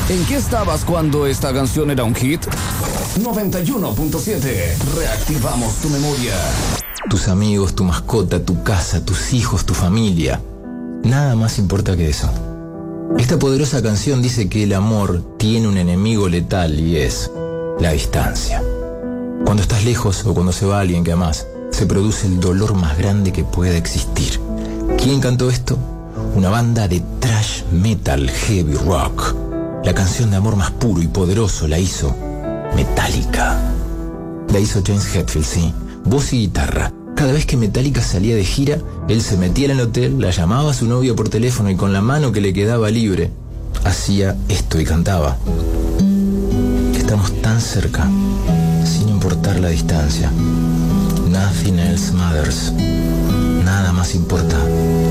¿En qué estabas cuando esta canción era un hit? 91.7. Reactivamos tu memoria. Tus amigos, tu mascota, tu casa, tus hijos, tu familia. Nada más importa que eso. Esta poderosa canción dice que el amor tiene un enemigo letal y es la distancia. Cuando estás lejos o cuando se va alguien que amás, se produce el dolor más grande que pueda existir. ¿Quién cantó esto? Una banda de thrash metal heavy rock. La canción de amor más puro y poderoso la hizo Metallica. La hizo James Hetfield, sí, voz y guitarra. Cada vez que Metallica salía de gira, él se metía en el hotel, la llamaba a su novia por teléfono y con la mano que le quedaba libre, hacía esto y cantaba. Estamos tan cerca, sin importar la distancia. Nothing else matters. Nada más importa